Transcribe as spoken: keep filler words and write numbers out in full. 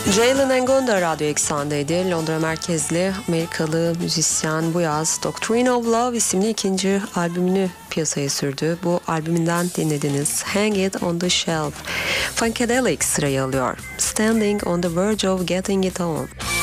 Jalen Engonda Radyo Eksen'deydi. Londra merkezli Amerikalı müzisyen bu yaz Doctrine of Love isimli ikinci albümünü piyasaya sürdü. Bu albümünden dinlediniz Hang It on the Shelf. Funkadelic sırayı alıyor. Standing on the Verge of Getting It On.